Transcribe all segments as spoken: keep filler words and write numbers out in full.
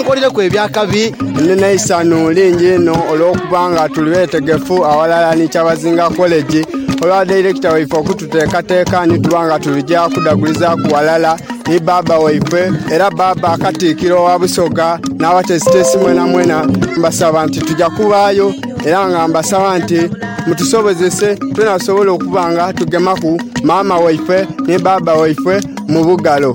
tumukolere ku ebyakabi nene isanu lingi no olwokubanga tuli betegefu awalala ni Kyabazinga College olwa director waife okututeekateeka nitubanga tulijja kudaguliza ku walala ni baba waife era baba akatikiro wa Busoga n'abatesitesi mwena mwena mbasaba nti tujja kubaayo era nga mbasaba nti mutusobozese tunasobola okubanga tugemaku mama waife ni baba waife mu Bugalo.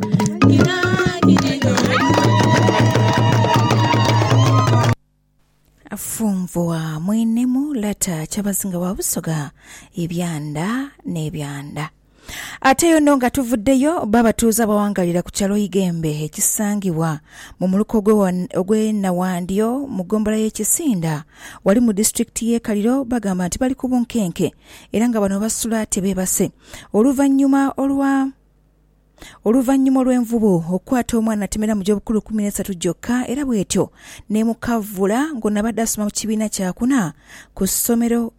Afumvua mwenemu lata Kyabazinga wa Busoga ebyanda n'ebyanda. Ate yo nga tuvuddeyo baba tuuza bawangalira ku kyalo Igembe ekisangibwa mu muluko ogwe Nawandiyo mu ggombolola y'Ekisinda wali mu district y'e Kaliro bagamba nti bali ku bunkenke era nga bano basula tebeebase oluvannyuma olwa Oluvannyuma olw'envubu okukwata omwana atemera mu gy'obukulu kumi n'esatu gyokka era bw'etyo ne mukavula ng'onabadde asoma mu kibiina kyakuna ku ssomero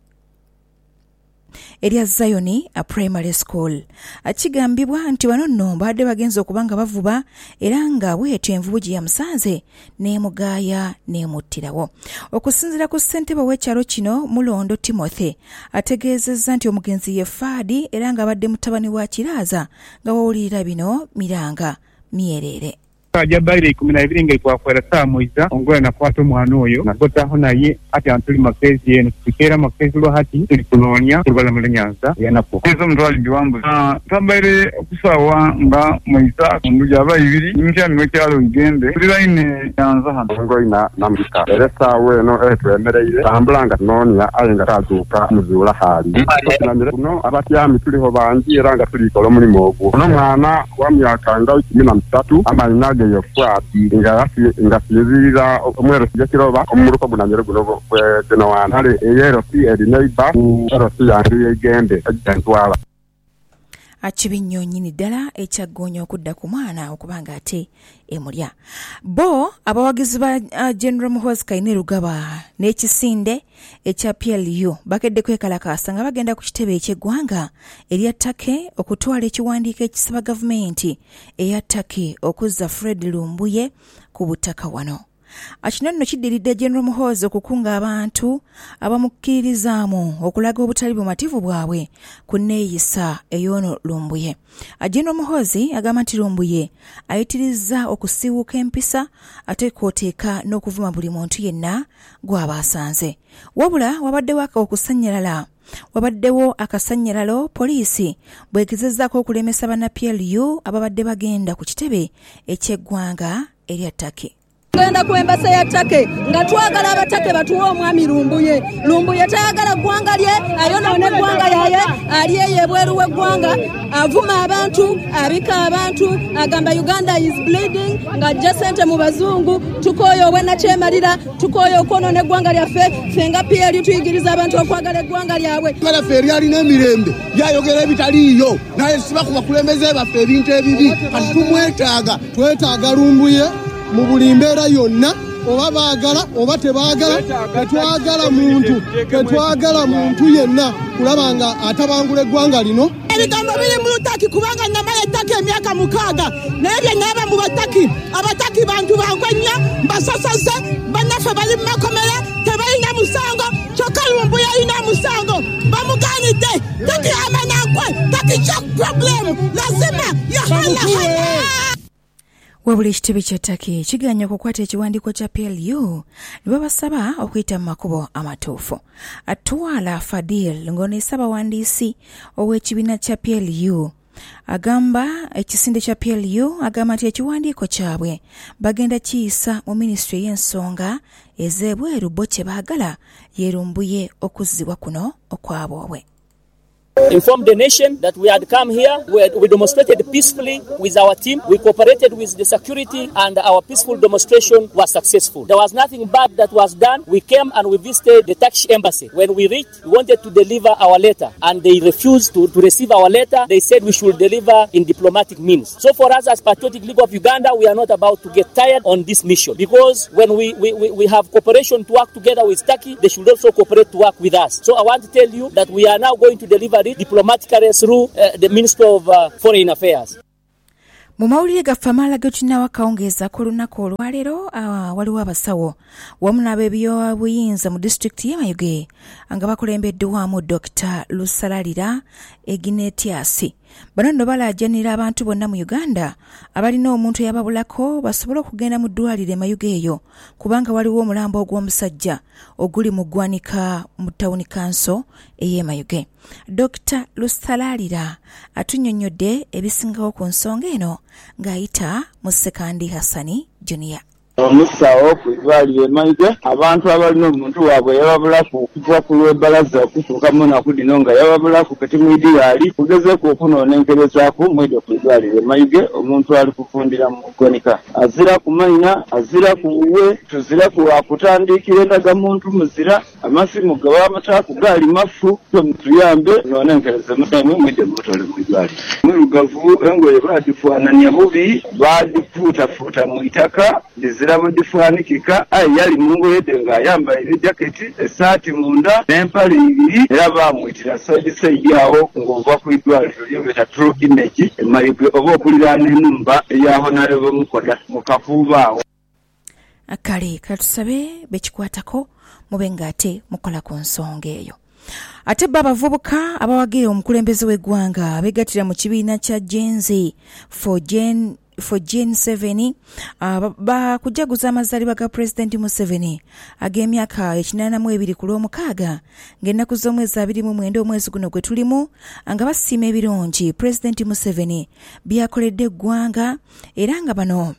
erya Zion a primary school. Akigambibwa nti wano nno badde bagenza okubanga bavuba era nga bw'etyo envubu gye yamusanze n'emugaaya n'emuttirawo. Okusinziira ku ssentebe w'ekyalo kino Mulondo Timothy ategeezezza nti omugenzi ye Faadi era nga abadde mutabani wa Kiraaza nga wawulirira bino Miranga Myerere. Ajabaire kumi na ibiri ngekwakwera saa moiza ongoya nakwata omwana oyo nagotaho naye ati antuli makezi yenu tukera makezi lwa hati tuli kunonya kulubala mu Nyanza yanako ezo mtwali biwambu tabaire okusawa nga moiza kunduja abayibiri nimsha niwekyalo Igembe tuli line Nyanza hano ngoina namika era sawe no etwemereire tambulanga nonya ayenga tazuka muzula hali kuno abatyami tuliho bangi era nga tuli kolo mulimo ogwo no mwana wa myaka nga kumi na mitatu amalinaga yo fati ngasi ngasizira omwero kijja kiroba omuluko gunanyere gunogo kwena wana hali eyero si edineiba ero si yandi Igembe ajantwala akibinyo nyini ddala ekyaggonya okudda ku mwana okubanga ate emulya bo abawagizi ba uh, General Muhoozi Kainerugaba n'ekisinde ekya P L U bakedde kwekalakaasa nga bagenda ku kitebe eky'eggwanga erya Take okutwala ekiwandiiko ekisaba gavumenti eya Take okuzza Fred Lumbuye ku butaka wano. Akino nno kiddiridde General Muhoozi okukunga abantu abamukkirizaamu okulaga obutali bumativu bwabwe ku nneeyisa ey'ono Lumbuye. General Muhoozi agamba nti Lumbuye ayitirizza okusiiwuka empisa ate kwoteeka n'okuvuma buli muntu yenna gw'aba asanze. Wabula wabaddewo okusannyalala wabaddewo akasannyalalo poliisi bwegezezzaako okulemesa banna P L U ababadde bagenda ku kitebe eky'eggwanga erya Take. Genda ku embasa ya Take nga twagala abatake batuwa omwami Lumbuye. Lumbuye tayagala ggwanga lye ayonoona eggwanga yaye aliye ebweru w'eggwanga avuma abantu abika abantu agamba Uganda is bleeding nga ajja ssente mu bazungu tukooyo obwennakyemalira tukooyo okwonoona eggwanga lyaffe ffe nga P L U tuyigiriza abantu okwagala eggwanga lyabwe. Ffe eryalina emirembe lyayogera ebitaliiyo naye siba ku bakulembeze baffe ebintu ebibi kati tumwetaaga twetaaga Lumbuye mu buli mbeera yonna oba baagala oba tebaagala tetwagala muntu tetwagala muntu yenna kulaba nga atabangula eggwanga lino. Ebigambo biri mu Lutaki kubanga namala ettaka emyaka mukaaga naye bye naaba mu Bataki Abataki bantu bangwenya mbasasaze bannaffe bali mu makomera tebalina musango kyokka Lumbuye alina musango bamugaanidde Taki amanakwe Taki chok problem lazima yahala. Wabula ekitebe kya Take kiganya okukwata ekiwandiiko kya P L U ne babasaba okuyita mu makubo amatuufu. Atwala Fadil ng'oneesaba wandiisi ow'ekibiina kya P L U agamba ekisinde kya P L U agamba nti ekiwandiiko kyabwe bagenda kiyisa mu minisitule y'ensonga ez'ebweru bo kye baagala ye Lumbuye okuzzibwa kuno okwabwe. Informed the nation that we had come here. We, had, we demonstrated peacefully with our team. We cooperated with the security and our peaceful demonstration was successful. There was nothing bad that was done. We came and we visited the Turkish embassy. When we reached, we wanted to deliver our letter and they refused to, to receive our letter. They said we should deliver in diplomatic means. So for us as Patriotic League of Uganda, we are not about to get tired on this mission because when we, we, we, we have cooperation to work together with Turkey, they should also cooperate to work with us. So I want to tell you that we are now going to deliver it diplomatically through uh, the Minister of uh, Foreign Affairs. Mu mawulire gaffe amaala ge tulina wakawungeeza ku lunaku olwaleero uh, waliwo abasawo wamu n'ab'ebyobuyinza mu disitulikiti y'e Mayuge nga bakulembeddwamu Dokita Lusalalira Ignatius. Bano nno balaajanira abantu bonna mu Uganda abalina omuntu yababulako basobole okugenda mu ddwaliro e Mayuge eyo kubanga waliwo omulambo ogw'omusajja oguli mu ggwanika mu tawuni kanso ey'e Mayuge. Dokita Lusalalira atunnyonnyodde ebisingawo ku nsonga eno ng'ayita mu Sekandi Hassani Junior. Omusawo ku ddwaliro e Mayuge abantu abalina omuntu waabwe yababulaku okuva ku lw'ebbalaza okutuuka mu nnaku dino nga yababulaku kati mu idiyaali kugezeeko okunoonenkerezaako mwedde ku ddwaliro e Mayuge omuntu ali kufundira mu ggwanika azira ku mayina azira ku buwe tuzira ku wakutandikira endagamuntu muzira amasimu gawaamataaku gaali mafu tuyambe noonenkereze mutaimwe mwedde mutole mu ddwaliro mwirugavu engoye baadifaananya bubi baadifuutafuuta mu itaka ndiziramu difanikika ayi yali mungoyede nga ayambaire jaketi esaati munda n'empale ibiri era bamwitira side side awo ng'ova ku iddwaliro lyobeta true image e Mayuge oba okuliraana ennumba eya Honorable Mukoda mu Kafuuba awo. Akale katusabe bekikwatako mube ng'ate mukola ku nsonga eyo. Ate bo abavubuka abawagira omukulembeze w'eggwanga beegattira mu kibiina kya Gen Z for Gen for Gen seven uh, bakujaguza amazaalibwa ga President Museveni ag'emyaka ekinaana mu ebiri ku lw'omukaaga ng'ennaku z'omwezi abiri mu mwenda omwezi guno gwe tulimu nga basiima ebirungi President Museveni byakoledde eggwanga era nga bano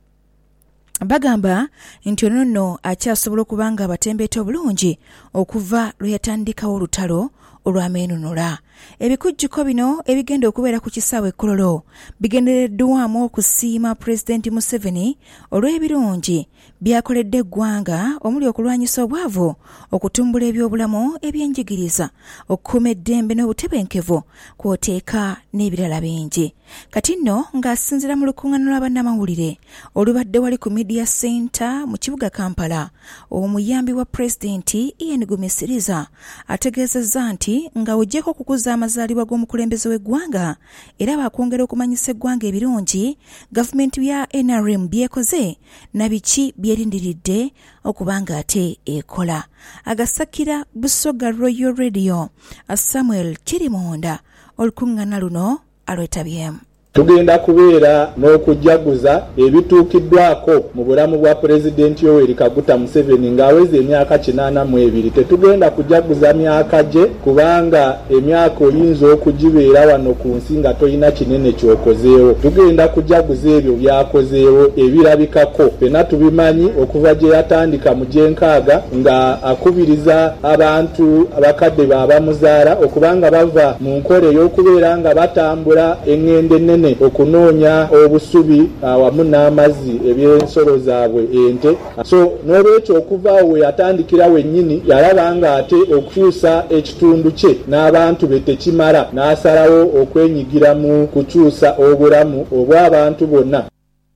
bagamba nti ono nno akyasobola okuba nga abatembeeta obulungi okuva lwe yatandikawo olutalo olw'ameenunula. Ebikujjuko bino ebigenda okubeera ku kisaawe Kololo bigendereddwamu okusiima President Museveni olw'ebirungi byakoledde eggwanga omuli okulwanyisa obwavu, okutumbula ebyobulamu, ebyenjigiriza, okukuuma eddembe n'obutebenkevu kw'oteeka n'ebirala bingi. Kati nno ng'asinziira mu lukuŋŋaana lw'abannamawulire olubadde wali ku Media Center mu kibuga Kampala, omuyambi wa Pulezidenti Ian Gumisiriza ategeezezza nti nga ojjeko okukuza amazaalibwa g'omukulembeze w'eggwanga era bakwongera okumanyisa eggwanga ebirungi gavumenti ya N R M byekoze na biki byerindiridde okubanga ate ekola. Agasakira Busoga Royal Radio Samuel Kirimonda olukuŋŋaana luno alwetabyemu. Tugenda kubeera n'okujaguza ebituukiddwako mu bulamu bwa Pulezidenti Yoweri Kaguta Museveni ng'aweza emyaka kinaana mu ebiri. Tetugenda kujaguza myaka gye kubanga emyaka oyinza okugibeera wano ku nsi nga toyina kinene ky'okozeewo. Tugenda kujaguza ebyo byakozeewo ebirabikako. Ffenna tubimanyi okuva gye yatandika mu gyenkaaga nga akubiriza abantu abakadde baabamuzaala okubanga bava mu nkola ey'okubeera nga batambula eŋŋende ennene okunoonya obusubi awamu n'amazzi ebyensolo zaabwe ente. So n'olwekyo okuvaawo we yatandikira wennyini yalaba nga ate okukyusa ekitundu kye n'abantu be tekimala n'asalawo okwenyigira mu kukyusa obulamu obw'abantu bonna.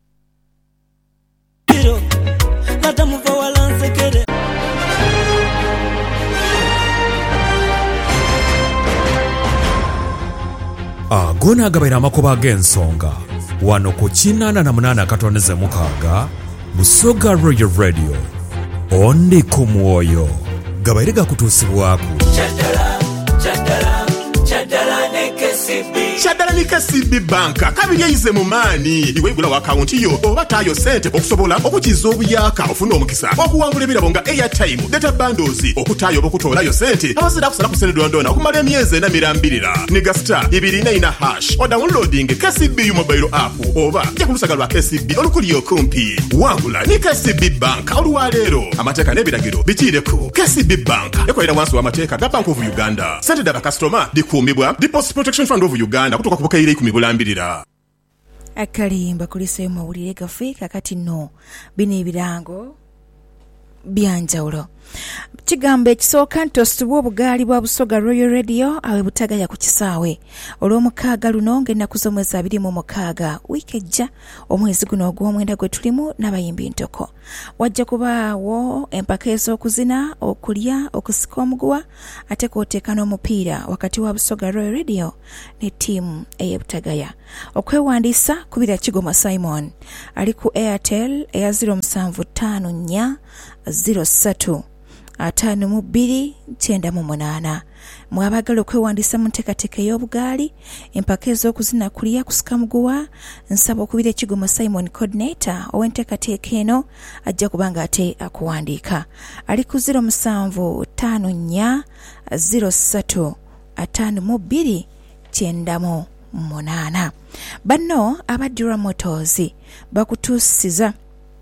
Agona agabaira amakuba ag'ensonga wano ku kinaana na munaana akatondeze mukaaga Busoga Royal Radio ondi ku mwoyo gabaire gakutuusibwaku Shaddala ne K C B Bank kabiri eyize mu maani iwe igula akawunti yo oba tayo sente okusobola okukiza obuyaka ofuna omukisa okuwangula ebirabo nga airtime data bundles okutayo okutolayo sente abazira kusala ku sente dondona okumala emyezi ena mirambirira ne gasta ibiri na ina hash o downloading K C B mobile app oba ja kulusaga lwa K C B olukuli okumpi wangula ne K C B Bank olwaleero amateeka n'ebiragiro bitireko. K C B Bank ekolera wansi w'amateeka ga Bank of Uganda. Sente daba customer dikuumibwa Deposit Protection Fund of Uganda kutoka ku bukaire ikumi bulambirira. Akalimba kulise mawulire gaffe kakati no bino ebirango byanjawulo. Kigambo ekisooka nti ositubwa obugaali bwa Busoga Royal Radio awe Butagaya ku kisaawe olw'omukaaga luno ng'ennaku z'omwezi abiri mu mukaaga wiiki ejja omwezi guno ogw'omwenda gwe tulimu n'abayimbi ntoko wajja kubaawo empaka ez'okuzina okulya okusika omuguwa ate kw'oteeka n'omupiira wakati wa Busoga Royal Radio ne ttiimu ey'e Butagaya. Okwewandiisa kubira Kigoma Simon ali ku Airtel eya zero musanvu ttaano nnya zero ssatu ataano mu bbiri kyenda mu munaana. Mwabagala okwewandiisa mu nteekateeka ey'obugaali empaka ez'okuzina kulya kusika muguwa nsaba okubira Kigoma Simon coordinator ow'enteekateeka eno ajja kubanga ate akuwandiika ali ku zero musanvu ttaano nnya zero ssatu ataano mu bbiri kyenda mu munaana. Banno abaddirwa Motors bakutuusiza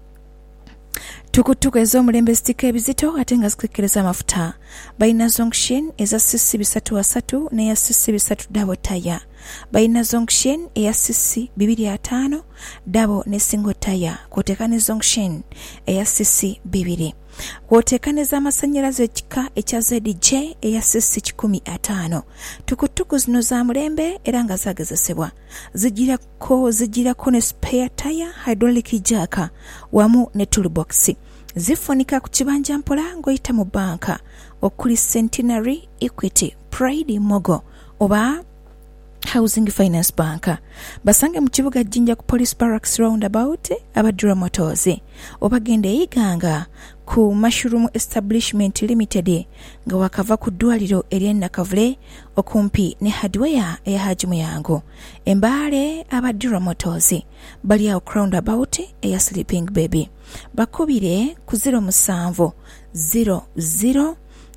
tukutuku ez'omulembe zitika ebizito ate nga zikekkereza amafuta. Balina zonction eza sisi bisatu asatu n'eya sisi bisatu dabo taya. Balina zonction eya sisi bibiri ataano dabo ne single taya kw'oteeka ne zonction eya sisi bibiri. Kw'oteeka ne z'amasannyalaze ekika ekya Z J eya sisi kikumi ataano. Tukutuku zino za mulembe era nga zaagezesebwa. Zigirako zigirako ne spare tire hydraulic jack wamu ne toolbox. Zifunika ku kibanja mpola ng'oyita mu banka okuli Centenary, Equity, Pride, Mogo oba Housing Finance Bank. Basange mu kibuga Jinja ku Police Barracks roundabout abaddirwa Motors oba genda eyiganga ku Mushroom Establishment Limited nga wakava ku ddwaliro ery'Ennakavule okumpi ne hardware eya Haji Muyango. Embaale abaddirwa Motors bali awo roundabout eya Sleeping Baby. Bakubire ku zero musanvu zero zero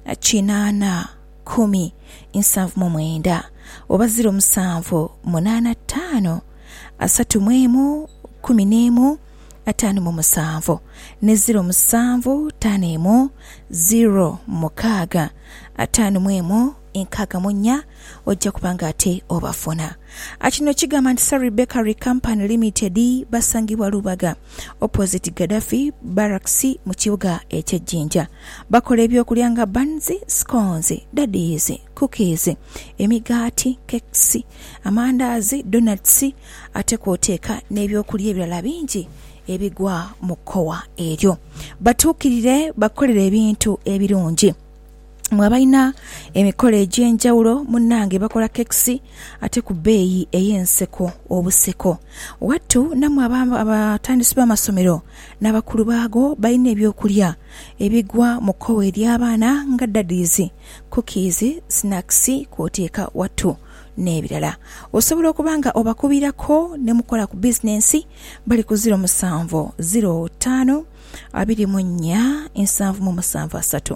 kinaana kumi nsanvu mu mwenda oba zero musanvu munaana ttaano asatu mu emu kumi n'emu ataano mu musanvu ne zero musanvu ttaano emu zero mukaaga ataano mu emu enkaaga mu nnya ojja kubanga ate obafuna. Akino kigamba nti Surrey Bakery Company Limited basangibwa Lubaga opposite Gaddafi Barracks mu kibuga eky'Ejjinja. Bakola ebyokulya nga buns, scones, daddies, cookies, emigaati, cakes, amandaazi, donuts ate kw'oteeka n'ebyokulya ebirala bingi ebigwa mu kkowa eryo. Batuukirire bakolera ebintu ebirungi. Mwabalina emikolo egy'enjawulo munnange bakola kekisi ate ku bbeeyi ey'enseko obuseko. Wattu nammwe abatandisi b'amasomero n'abakulu baago balina ebyokulya ebigwa mu kkowa ery'abaana nga daddies, cookies, snacks kw'oteeka wattu n'ebirala. Osobola okuba nga obakubirako ne mukola ku bizinensi bali ku zero musanvu zero ttaano abiri mu nnya ensanvu mu musanvu asatu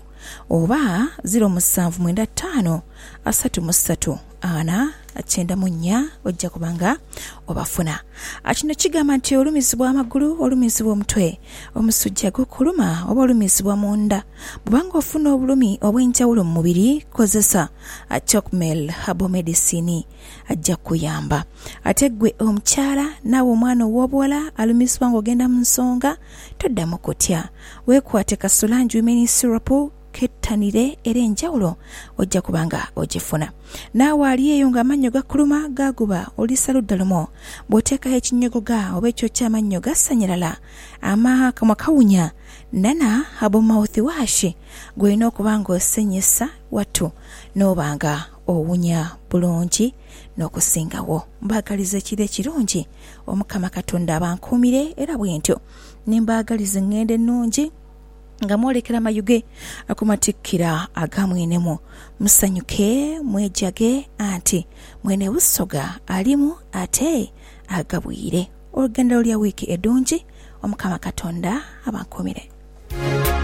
oba zero musanvu mwenda ttaano asatu mu ssatu ana akyenda mu nnya ojja kubanga obafuna. Akino kigamba nti olumizibwa amagulu, olumizibwa omutwe, omusujja gukuluma oba olumizibwa munda. Bw'obanga ofuna obulumi obw'enjawulo mu mubiri kozesa Chocmel Herbal Medicine ajja kuyamba. Ate gwe omukyala naawe omwana ow'obuwala alumizibwa ng'ogenda mu nsonga toddamu kutya. Weekwate Kasolange Women Syrup kettanire era enjawulo ojja kubanga ogifuna. Naawe ali eyo ng'amannyo gakuluma gaguba olisa ludda lumo bw'oteekaho ekinyogoga oba ekyo ky'amannyo gasanyalala akamwa kawunya nana Herbal Mouthwash gw'olina okuba ng'osenyesa wattu n'obanga owunya bulungi n'okusingawo. Mbaagaliza ekiro ekirungi Omukama Katonda abankuumire era bw'entyo nimbaagaliza eŋŋenda ennungi nga mwolekera mayuge akumatikkira agamwenemu. Musanyuke mwejage anti mwene Busoga alimu ate agabwire. Olugendo lya wiiki eddungi Omukama Katonda abankuumire.